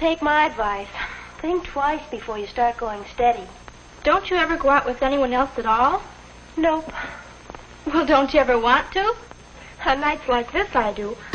take my advice. Think twice before you start going steady. Don't you ever go out with anyone else at all? Nope. Well, don't you ever want to? On nights like this, I do.